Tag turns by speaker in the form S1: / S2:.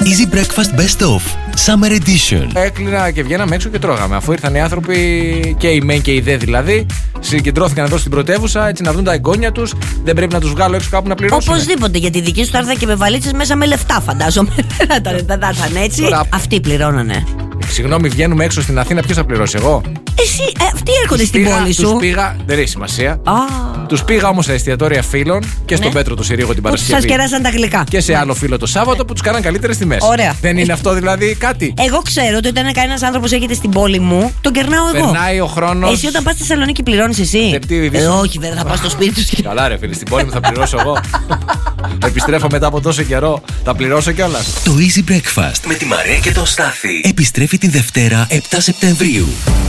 S1: Easy Breakfast Best Of Summer Edition.
S2: Έκλεινα και βγαίναμε έξω και τρώγαμε. Αφού ήρθαν οι άνθρωποι, και οι μεν και οι δε δηλαδή, συγκεντρώθηκαν εδώ στην πρωτεύουσα έτσι να δουν τα εγγόνια τους. Δεν πρέπει να τους βγάλω έξω κάπου να πληρώσουν?
S3: Οπωσδήποτε, γιατί οι δικοί σου θα έρθαν και με βαλίτσες μέσα με λεφτά, φαντάζομαι. Δεν θα ήταν έτσι. Αυτοί πληρώνανε.
S2: Συγγνώμη, βγαίνουμε έξω στην Αθήνα, ποιος θα πληρώσει, εγώ?
S3: Εσύ, αυτοί έρχονται στην πόλη σου.
S2: Τους πήγα, δεν έχει σημασία. Τους πήγα όμως σε εστιατόρια φίλων και στον Πέτρο το Συρίγο την Παρασκευή.
S3: Σας κεράσαν τα γλυκά.
S2: Και σε άλλο φίλο το Σάββατο που τους κάναν καλύτερες τιμές.
S3: Ωραία.
S2: Δεν είναι αυτό δηλαδή κάτι?
S3: Εγώ ξέρω ότι όταν κανένας άνθρωπος έρχεται στην πόλη μου, τον κερνάω εγώ.
S2: Περνάει ο χρόνος.
S3: Εσύ όταν πας στη Θεσσαλονίκη πληρώνεις εσύ? Όχι, δεν θα πας στο σπίτι τους.
S2: Καλά, ρε φίλε, στην πόλη μου θα πληρώσω εγώ. Επιστρέφω μετά από τόσο καιρό. Θα πληρώσω κιόλας.
S1: Το Easy Breakfast με τη Μαρία και τον Στάθη επιστρέφει την Δευτέρα 7 Σεπτεμβρίου.